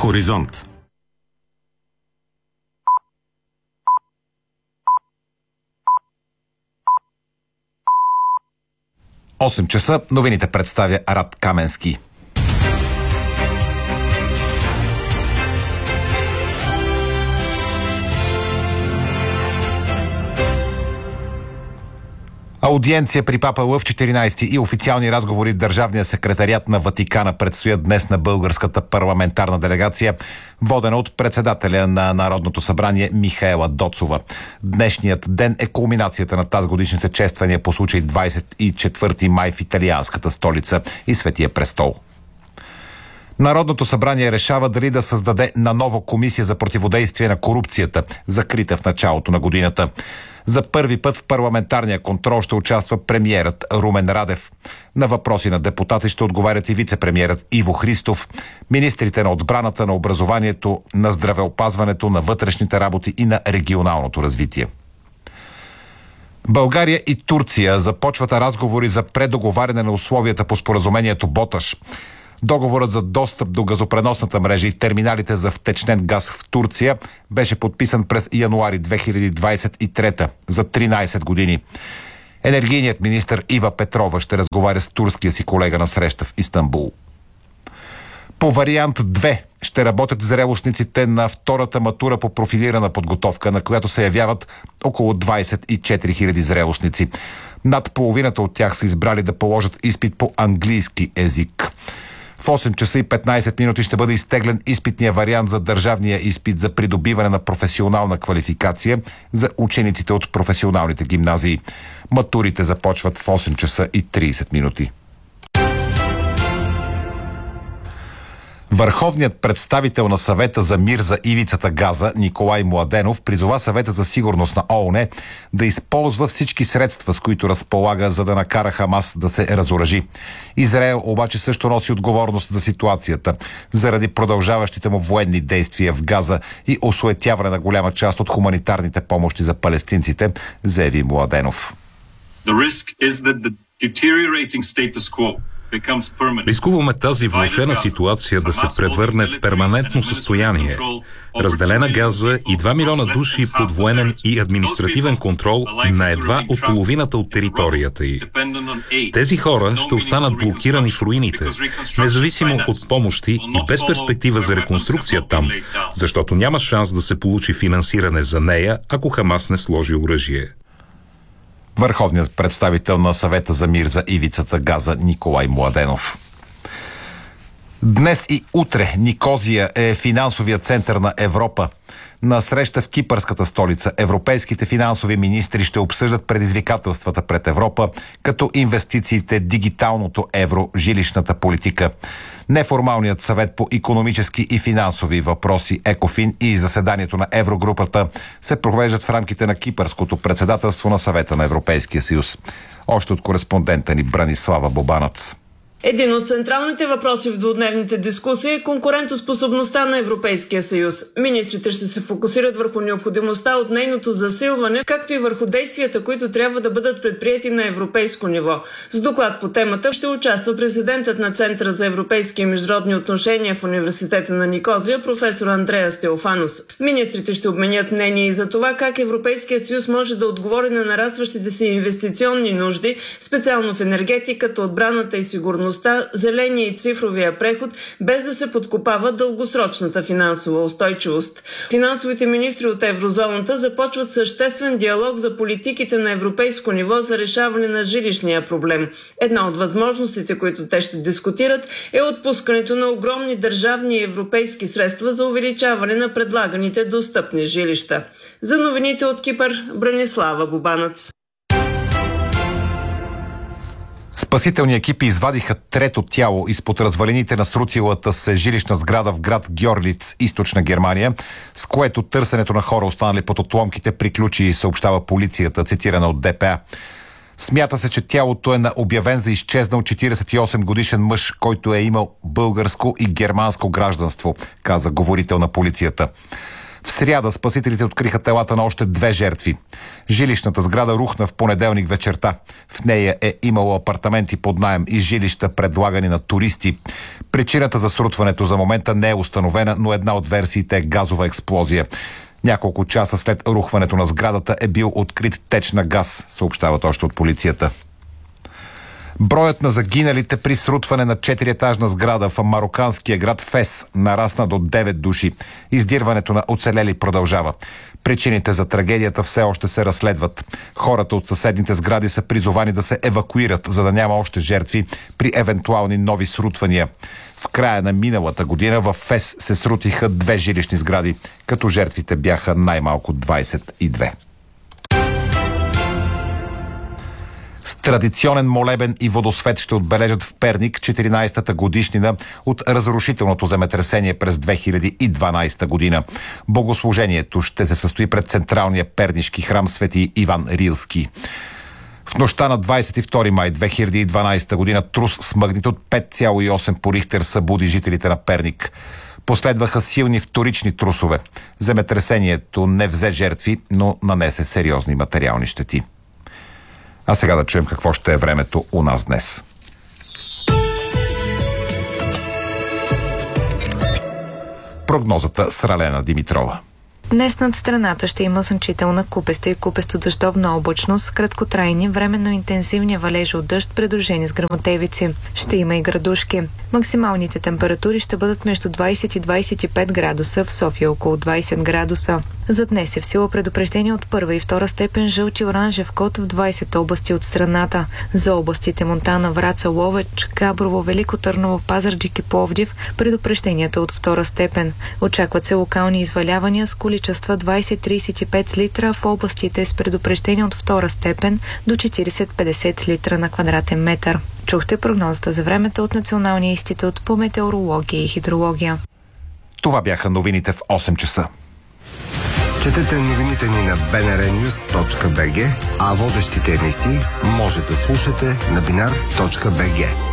Хоризонт. Осем часа. Новините представя Рад Каменски. Аудиенция при папа Лъв 14 и официални разговори в Държавния секретариат на Ватикана предстоят днес на българската парламентарна делегация, водена от председателя на Народното събрание Михаела Доцова. Днешният ден е кулминацията на тазгодишните чествания по случай 24 май в италианската столица и Светия престол. Народното събрание решава дали да създаде наново комисия за противодействие на корупцията, закрита в началото на годината. За първи път в парламентарния контрол ще участва премиерът Румен Радев. На въпроси на депутати ще отговарят и вице-премиерът Иво Христов, министрите на отбраната, на образованието, на здравеопазването, на вътрешните работи и на регионалното развитие. България и Турция започват разговори за предоговаряне на условията по споразумението Боташ. Договорът за достъп до газопреносната мрежа и терминалите за втечнен газ в Турция беше подписан през януари 2023 за 13 години. Енергийният министър Ива Петрова ще разговаря с турския си колега на среща в Истанбул. По вариант 2 ще работят зрелостниците на втората матура по профилирана подготовка, на която се явяват около 24 000 зрелостници. Над половината от тях са избрали да положат изпит по английски език. В 8 часа и 15 минути ще бъде изтеглен изпитния вариант за държавния изпит за придобиване на професионална квалификация за учениците от професионалните гимназии. Матурите започват в 8 часа и 30 минути. Върховният представител на Съвета за мир за ивицата Газа Николай Младенов призова Съвета за сигурност на ООН да използва всички средства, с които разполага, за да накара Хамас да се разоръжи. Израел обаче също носи отговорност за ситуацията, заради продължаващите му военни действия в Газа и осуетяване на голяма част от хуманитарните помощи за палестинците, заяви Младенов. Рискуваме тази влошена ситуация да се превърне в перманентно състояние. Разделена Газа и 2 милиона души под военен и административен контрол на едва от половината от територията й. Тези хора ще останат блокирани в руините, независимо от помощи и без перспектива за реконструкция там, защото няма шанс да се получи финансиране за нея, ако Хамас не сложи оръжие. Върховният представител на Съвета за мир за ивицата Газа Николай Младенов. Днес и утре Никозия е финансовият център на Европа. На среща в кипърската столица европейските финансови министри ще обсъждат предизвикателствата пред Европа, като инвестициите, дигиталното евро, жилищната политика. Неформалният съвет по икономически и финансови въпроси ЕКОФИН и заседанието на Еврогрупата се провеждат в рамките на кипърското председателство на Съвета на Европейския съюз. Още от кореспондента ни Бранислава Бобанац. Един от централните въпроси в двудневните дискусии е конкурентоспособността на Европейския съюз. Министрите ще се фокусират върху необходимостта от нейното засилване, както и върху действията, които трябва да бъдат предприети на европейско ниво. С доклад по темата ще участва президентът на Центъра за европейски и международни отношения в Университета на Никозия, професор Андреас Теофанос. Министрите ще обменят мнение и за това как Европейският съюз може да отговори на нарастващите си инвестиционни нужди, специално в енергетиката, отбраната и сигурността, зеления и цифровия преход, без да се подкопава дългосрочната финансова устойчивост. Финансовите министри от еврозоната започват съществен диалог за политиките на европейско ниво за решаване на жилищния проблем. Една от възможностите, които те ще дискутират, е отпускането на огромни държавни и европейски средства за увеличаване на предлаганите достъпни жилища. За новините от Кипър, Бранислава Бобанац. Спасителни екипи извадиха трето тяло изпод развалините на срутилата се жилищна сграда в град Гьорлиц, източна Германия, с което търсенето на хора, останали под отломките, приключи, съобщава полицията, цитирана от ДПА. Смята се, че тялото е на обявен за изчезнал 48 годишен мъж, който е имал българско и германско гражданство, каза говорител на полицията. В сряда спасителите откриха телата на още 2 жертви. Жилищната сграда рухна в понеделник вечерта. В нея е имало апартаменти под наем и жилища, предлагани на туристи. Причината за срутването за момента не е установена, но една от версиите е газова експлозия. Няколко часа след рухването на сградата е бил открит теч на газ, съобщават още от полицията. Броят на загиналите при срутване на 4-етажна сграда в мароканския град Фес нарасна до 9 души. Издирването на оцелели продължава. Причините за трагедията все още се разследват. Хората от съседните сгради са призовани да се евакуират, за да няма още жертви при евентуални нови срутвания. В края на миналата година в Фес се срутиха 2 жилищни сгради, като жертвите бяха най-малко 22. С традиционен молебен и водосвет ще отбележат в Перник 14-та годишнина от разрушителното земетресение през 2012 година. Богослужението ще се състои пред централния пернишки храм Свети Иван Рилски. В нощта на 22 май 2012 година трус с магнитуд 5,8 по Рихтер събуди жителите на Перник. Последваха силни вторични трусове. Земетресението не взе жертви, но нанесе сериозни материални щети. А сега да чуем какво ще е времето у нас днес. Прогнозата с Ралена Димитрова. Днес над страната ще има значителна купеста и купесто-дъждовна облачност, краткотрайни, временно интензивни валежи от дъжд, придружени с гръмотевици. Ще има и градушки. Максималните температури ще бъдат между 20 и 25 градуса, в София около 20 градуса. За днес е в сила предупреждение от първа и втора степен жълт и оранжев код в 20 области от страната. За областите Монтана, Враца, Ловеч, Габрово, Велико Търново, Пазарджик и Пловдив предупреждението от втора степен. Очакват се локални извалявания с количества 20-35 литра в областите с предупреждение от втора степен до 40-50 литра на квадратен метър. Чухте прогнозата за времето от Националния институт по метеорология и хидрология. Това бяха новините в 8 часа. Четете новините ни на bnrnews.bg, а водещите емисии може да слушате на binar.bg.